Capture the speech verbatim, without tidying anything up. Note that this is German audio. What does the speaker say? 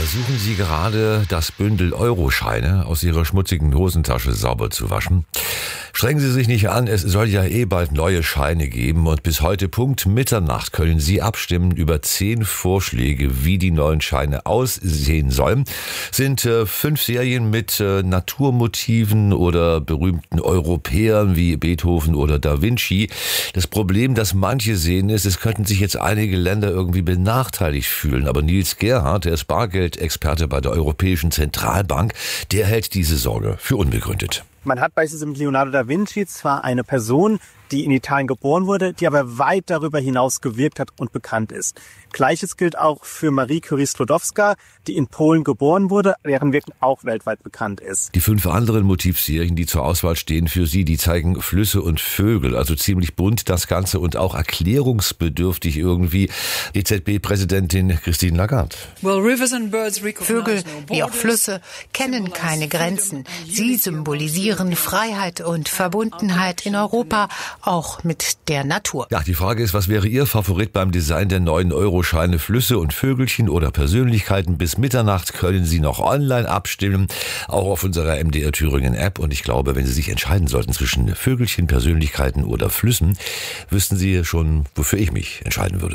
Versuchen Sie gerade, das Bündel Euroscheine aus Ihrer schmutzigen Hosentasche sauber zu waschen? Strengen Sie sich nicht an, es soll ja eh bald neue Scheine geben und bis heute Punkt Mitternacht können Sie abstimmen über zehn Vorschläge, wie die neuen Scheine aussehen sollen. Sind äh, fünf Serien mit äh, Naturmotiven oder berühmten Europäern wie Beethoven oder Da Vinci. Das Problem, das manche sehen, ist, es könnten sich jetzt einige Länder irgendwie benachteiligt fühlen. Aber Nils Gerhardt, der ist Bargeldexperte bei der Europäischen Zentralbank, der hält diese Sorge für unbegründet. Man hat beispielsweise mit Leonardo da Vinci zwar eine Person, die in Italien geboren wurde, die aber weit darüber hinaus gewirkt hat und bekannt ist. Gleiches gilt auch für Marie Curie-Sklodowska, die in Polen geboren wurde, deren Wirken auch weltweit bekannt ist. Die fünf anderen Motivserien, die zur Auswahl stehen für Sie, die zeigen Flüsse und Vögel, also ziemlich bunt das Ganze und auch erklärungsbedürftig irgendwie. E Z B-Präsidentin Christine Lagarde. Vögel wie auch Flüsse kennen keine Grenzen. Sie symbolisieren Freiheit und Verbundenheit in Europa, auch mit der Natur. Ja, die Frage ist, was wäre Ihr Favorit beim Design der neuen Euroscheine? Flüsse und Vögelchen oder Persönlichkeiten? Bis Mitternacht können Sie noch online abstimmen, auch auf unserer M D R Thüringen App. Und ich glaube, wenn Sie sich entscheiden sollten zwischen Vögelchen, Persönlichkeiten oder Flüssen, wüssten Sie schon, wofür ich mich entscheiden würde.